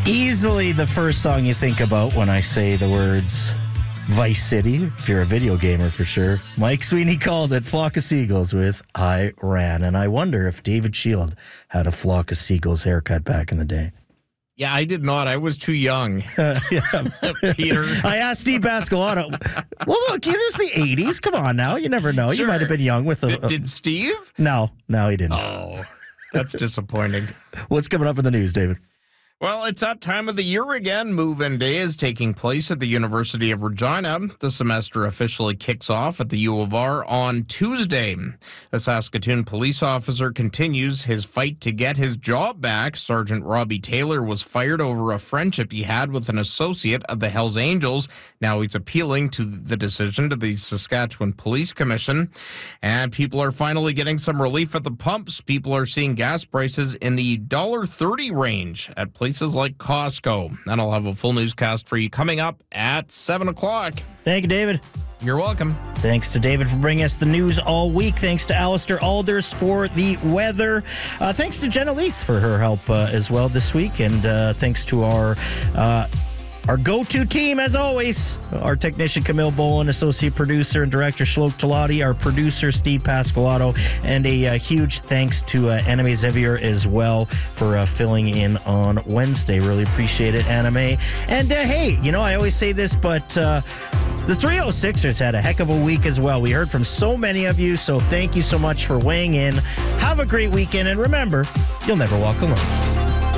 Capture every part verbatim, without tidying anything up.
Easily the first song you think about when I say the words Vice City, if you're a video gamer for sure. Mike Sweeney called it Flock of Seagulls with I Ran. And I wonder if David Shield had a Flock of Seagulls haircut back in the day. Yeah, I did not. I was too young. Uh, yeah. Peter. I asked Steve Pascalato. Well, look, it was the eighties. Come on now. You never know. Sure. You might have been young with a... Did, did Steve? No, no, he didn't. Oh, that's disappointing. What's coming up in the news, David? Well, it's that time of the year again. Move-in day is taking place at the University of Regina. The semester officially kicks off at the U of R on Tuesday. A Saskatoon police officer continues his fight to get his job back. Sergeant Robbie Taylor was fired over a friendship he had with an associate of the Hells Angels. Now he's appealing to the decision to the Saskatchewan Police Commission. And people are finally getting some relief at the pumps. People are seeing gas prices in the one dollar thirty range at places like Costco. And I'll have a full newscast for you coming up at seven o'clock. Thank you, David. You're welcome. Thanks to David for bringing us the news all week. Thanks to Alistair Alders for the weather. Uh, thanks to Jenna Leith for her help uh, as well this week. And uh, thanks to our... Uh, Our go-to team, as always, our technician Camille Boland, associate producer and director Shlok Talati, our producer Steve Pascalato, and a uh, huge thanks to uh, Anime Xavier as well for uh, filling in on Wednesday. Really appreciate it, Anime. And uh, hey, you know, I always say this, but uh, the three oh sixers had a heck of a week as well. We heard from so many of you, so thank you so much for weighing in. Have a great weekend, and remember, you'll never walk alone.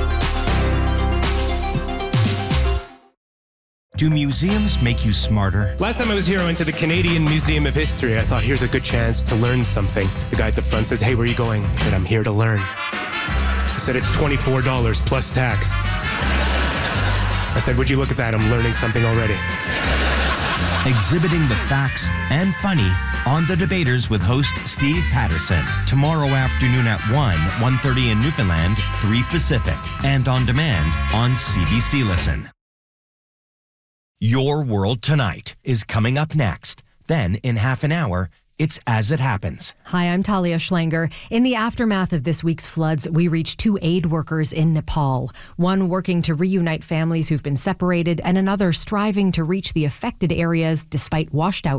Do museums make you smarter? Last time I was here, I went to the Canadian Museum of History. I thought, here's a good chance to learn something. The guy at the front says, hey, where are you going? I said, I'm here to learn. I said, it's twenty-four dollars plus tax. I said, would you look at that? I'm learning something already. Exhibiting the facts and funny on The Debaters with host Steve Patterson. Tomorrow afternoon at one, one thirty in Newfoundland, three Pacific. And on demand on C B C Listen. Your World Tonight is coming up next. Then, in half an hour, it's As It Happens. Hi, I'm Talia Schlanger. In the aftermath of this week's floods, we reached two aid workers in Nepal. One working to reunite families who've been separated, and another striving to reach the affected areas despite washed out